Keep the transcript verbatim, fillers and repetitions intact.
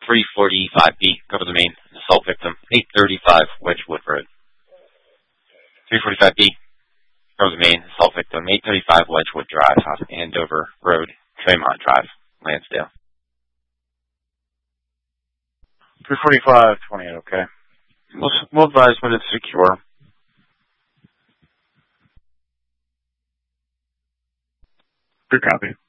three forty-five B, cover the main, assault victim, eight thirty-five Wedgewood Road. three forty-five B, cover the main, assault victim, eight thirty-five Wedgewood Drive, off Andover Road, Tremont Drive, Lansdale. three forty-five, twenty-eight, okay. We'll, we'll advise when it's secure. Good copy.